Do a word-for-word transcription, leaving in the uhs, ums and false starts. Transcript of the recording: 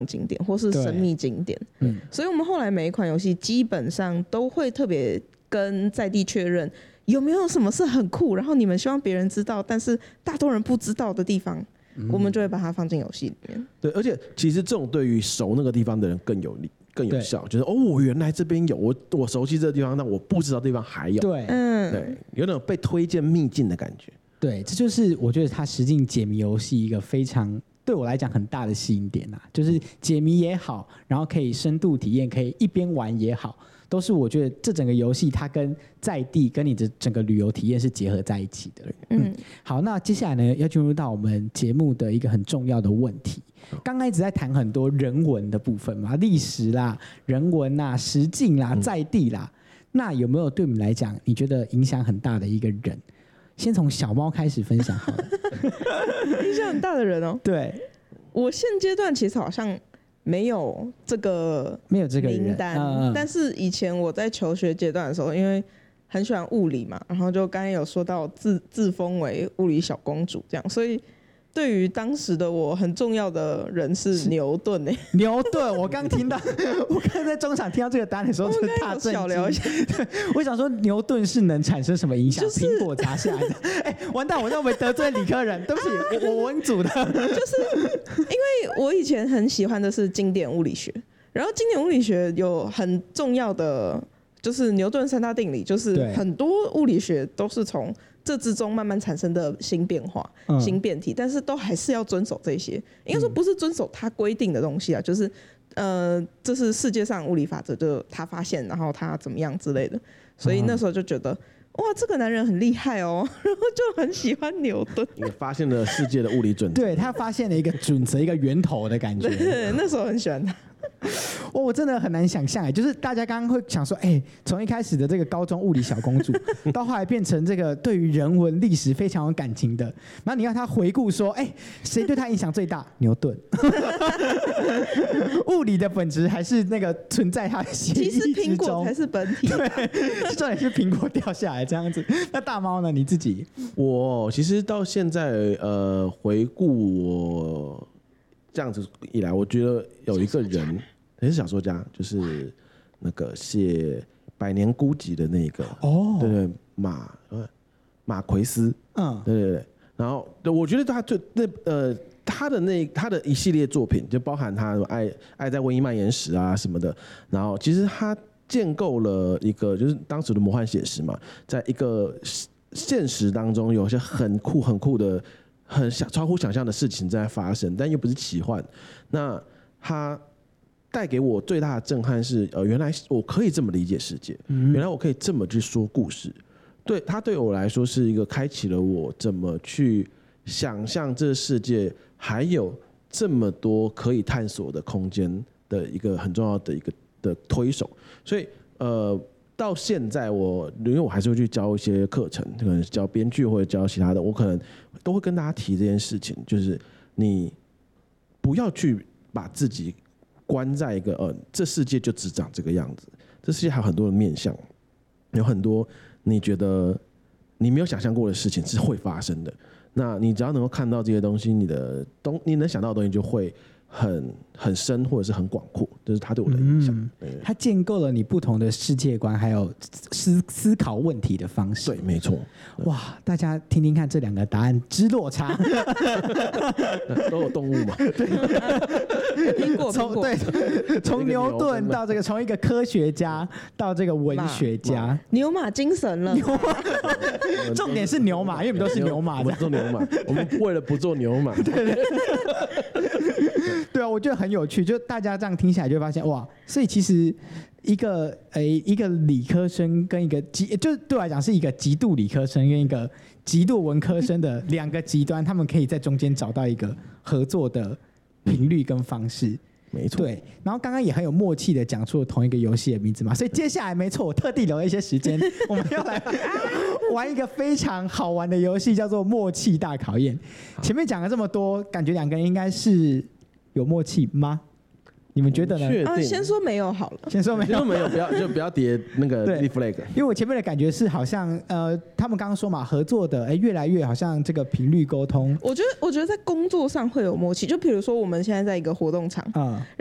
景点或是神秘景点，嗯，所以我们后来每一款游戏基本上都会特别跟在地确认有没有什么是很酷，然后你们希望别人知道但是大多人不知道的地方，嗯，我们就会把它放进游戏里面。 对，而且其实这种对于熟那个地方的人更有利更有效，就是哦，我原来这边有，我我熟悉这个地方，但我不知道地方还有， 对， 嗯， 对，有种被推荐秘境的感觉。 对，这就是我觉得它实境解谜游戏一个非常对我来讲很大的吸引点啊，就是解谜也好，然后可以深度体验，可以一边玩也好，都是我觉得这整个游戏它跟在地跟你的整个旅游体验是结合在一起的。嗯，嗯好，那接下来呢，要进入到我们节目的一个很重要的问题。刚刚一直在谈很多人文的部分嘛，历史啦、人文啦、实境啦、在地啦，嗯，那有没有对你们来讲，你觉得影响很大的一个人？先从小猫开始分享好了。 影响很大的人哦。 对， 我现阶段其实好像没有这个没有这个名单，嗯，但是以前我在求学阶段的时候，因为很喜欢物理嘛，然后就刚才有说到自自封为物理小公主这样，所以对于当时的我很重要的人是牛顿诶。 牛顿，我刚听到，我刚在中场听到这个答案的时候就大震惊。 小聊一下， 我想说牛顿是能产生什么影响？苹、就是、果砸下来的，哎，完蛋，我会不会得罪理科人？对不起，我我文组的。 就是因为我以前很喜欢的是经典物理学，然后经典物理学有很重要的就是牛顿三大定理，就是很多物理学都是从这之中慢慢产生的新变化、嗯、新变体，但是都还是要遵守这些。应该说不是遵守它规定的东西啊，就是呃，这是世界上物理法则，就是他发现，然后他怎么样之类的。所以那时候就觉得，哇，这个男人很厉害哦，然后就很喜欢牛顿。 你发现了世界的物理准则， 对，他发现了一个准则，一个源头的感觉。 对，那时候很喜欢他。 哦，我真的很难想象哎，就是大家刚刚会想说，哎，从一开始的这个高中物理小公主，到后来变成这个对于人文历史非常有感情的，然后你让他回顾说，哎，谁对他影响最大？牛顿。物理的本质还是那个存在他的协议之中， 其实苹果才是本体。 对，重点是苹果掉下来这样子。那大猫呢？你自己？ 我其实到现在呃，回顾我这样子以来，我觉得有一个人也是小说家，就是那个写《百年孤寂》的那个哦，对对，马马奎斯，嗯，对对对。然后我觉得他最那呃他的那他的一系列作品，就包含他爱爱在瘟疫蔓延时啊什么的。然后其实他建构了一个就是当时的魔幻写实嘛，在一个现实当中有一些很酷很酷的。很超乎想象的事情在发生，但又不是奇幻。那它带给我最大的震撼是，呃，原来我可以这么理解世界，嗯、原来我可以这么去说故事。对，它对我来说是一个开启了我怎么去想象这个世界还有这么多可以探索的空间的一个很重要的一个的推手。所以，呃。到现在我，因为我还是会去教一些课程，可能教编剧或者教其他的，我可能都会跟大家提这件事情，就是你不要去把自己关在一个呃，这世界就只长这个样子，这世界还有很多的面向，有很多你觉得你没有想象过的事情是会发生的。那你只要能够看到这些东西，你的东你能想到的东西就会。很很深或者是很广阔，这是他对我的影响。嗯、 他建构了你不同的世界观，还有思思考问题的方式。 对，没错。 哇，大家听听看这两个答案之落差。 都有动物嘛？ 苹果， 从对，从牛顿到这个，从一个科学家到这个文学家， 牛马精神了。 牛马，重点是牛马，因为我们都是牛马。 我们做牛马，我们为了不做牛马。 对对。对啊，我觉得很有趣，就大家这样听起来就会发现哇，所以其实一个诶一个理科生跟一个极，就对我来讲是一个极度理科生跟一个极度文科生的两个极端，他们可以在中间找到一个合作的频率跟方式。 没错， 对，然后刚刚也很有默契的讲出了同一个游戏的名字嘛，所以接下来没错，我特地留了一些时间，我们要来玩一个非常好玩的游戏，叫做默契大考验。前面讲了这么多，感觉两个人应该是有默契吗？ 你们觉得呢？ 啊，先说没有好了， 先说没有， 就没有，不要就不要叠那个立 flag。 因为我前面的感觉是好像呃，他们刚刚说嘛，合作的哎越来越好像这个频率沟通。 我觉得我觉得在工作上会有默契，就比如说我们现在在一个活动场，嗯。